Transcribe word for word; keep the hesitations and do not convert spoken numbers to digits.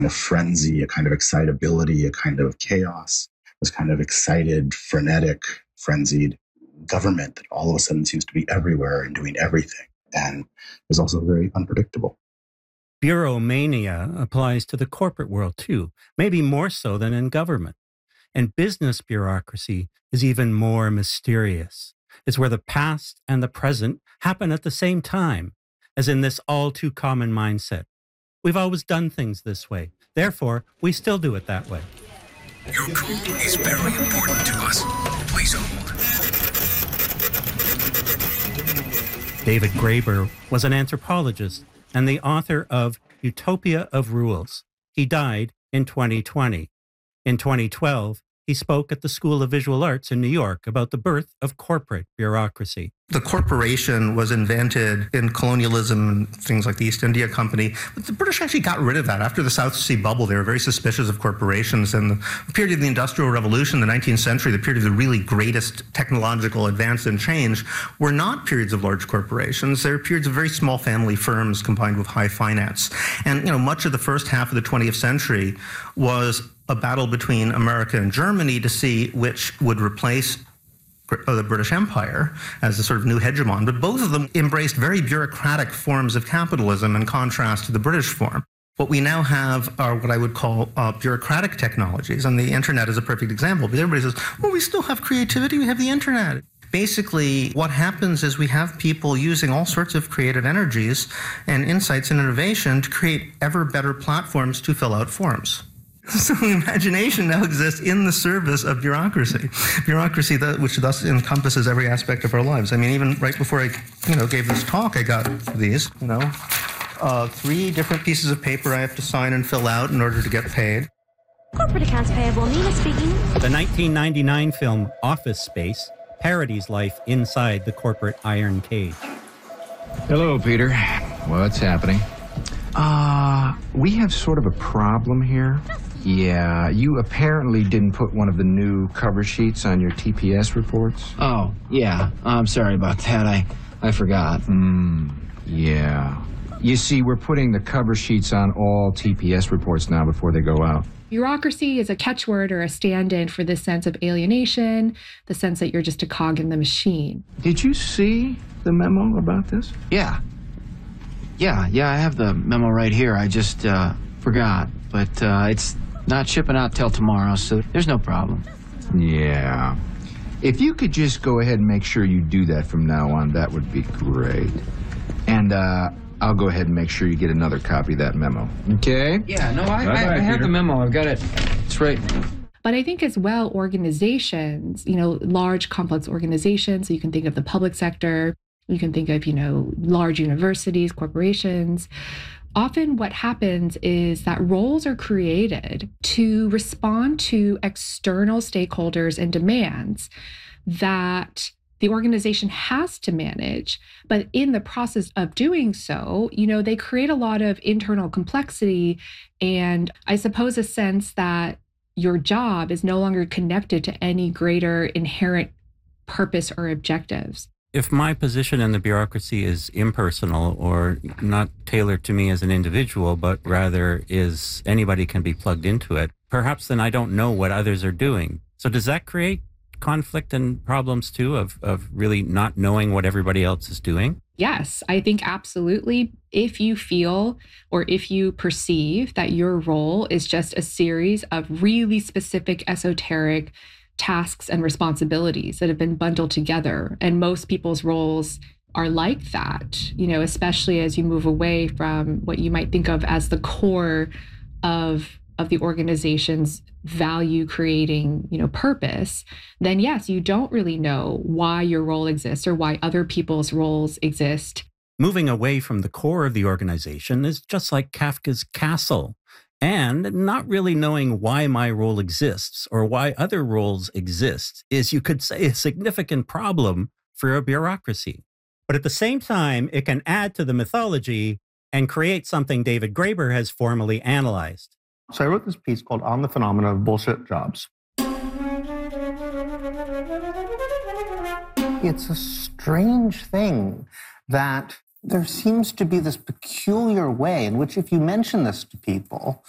a frenzy, a kind of excitability, a kind of chaos, this kind of excited, frenetic, frenzied government that all of a sudden seems to be everywhere and doing everything, and is also very unpredictable. Bureaumania applies to the corporate world too, maybe more so than in government. And business bureaucracy is even more mysterious. It's where the past and the present happen at the same time, as in this all too common mindset. We've always done things this way. Therefore, we still do it that way. Your call is very important to us. Please hold. David Graeber was an anthropologist and the author of Utopia of Rules. He died in twenty twenty. In twenty twelve, he spoke at the School of Visual Arts in New York about the birth of corporate bureaucracy. The corporation was invented in colonialism and things like the East India Company, but the British actually got rid of that. After the South Sea Bubble, they were very suspicious of corporations. And the period of the Industrial Revolution, the nineteenth century, the period of the really greatest technological advance and change, were not periods of large corporations. They were periods of very small family firms combined with high finance. And, you know, much of the first half of the twentieth century was a battle between America and Germany to see which would replace the British Empire as a sort of new hegemon, but both of them embraced very bureaucratic forms of capitalism in contrast to the British form. What we now have are what I would call uh, bureaucratic technologies, and the internet is a perfect example. But everybody says, well, we still have creativity, we have the internet. Basically, what happens is we have people using all sorts of creative energies and insights and innovation to create ever better platforms to fill out forms. So imagination now exists in the service of bureaucracy. Bureaucracy, that, which thus encompasses every aspect of our lives. I mean, even right before I, you know, gave this talk, I got these, you know, uh, three different pieces of paper I have to sign and fill out in order to get paid. Corporate accounts payable, Nina speaking. The nineteen ninety-nine film Office Space parodies life inside the corporate iron cage. Hello, Peter. What's happening? Uh, we have sort of a problem here. Yeah, you apparently didn't put one of the new cover sheets on your T P S reports. Oh, yeah. I'm sorry about that. I, I forgot. Hmm, yeah. You see, we're putting the cover sheets on all T P S reports now before they go out. Bureaucracy is a catchword or a stand-in for this sense of alienation, the sense that you're just a cog in the machine. Did you see the memo about this? Yeah. Yeah, yeah, I have the memo right here. I just uh, forgot. But uh, it's not shipping out till tomorrow, so there's no problem. Yeah. If you could just go ahead and make sure you do that from now on, that would be great. And uh, I'll go ahead and make sure you get another copy of that memo. Okay? Yeah, no, I, I, I have the memo. I've got it. It's right. But I think as well, organizations, you know, large, complex organizations, so you can think of the public sector, you can think of, you know, large universities, corporations. Often what happens is that roles are created to respond to external stakeholders and demands that the organization has to manage. But in the process of doing so, you know, they create a lot of internal complexity and I suppose a sense that your job is no longer connected to any greater inherent purpose or objectives. If my position in the bureaucracy is impersonal or not tailored to me as an individual, but rather is anybody can be plugged into it, perhaps then I don't know what others are doing. So does that create conflict and problems too of, of really not knowing what everybody else is doing? Yes, I think absolutely. If you feel or if you perceive that your role is just a series of really specific esoteric tasks and responsibilities that have been bundled together. And most people's roles are like that, you know, especially as you move away from what you might think of as the core of, of the organization's value creating, you know, purpose, then yes, you don't really know why your role exists or why other people's roles exist. Moving away from the core of the organization is just like Kafka's Castle. And not really knowing why my role exists or why other roles exist is, you could say, a significant problem for a bureaucracy. But at the same time, it can add to the mythology and create something David Graeber has formally analyzed. So I wrote this piece called On the Phenomena of Bullshit Jobs. It's a strange thing that there seems to be this peculiar way in which if you mention this to people,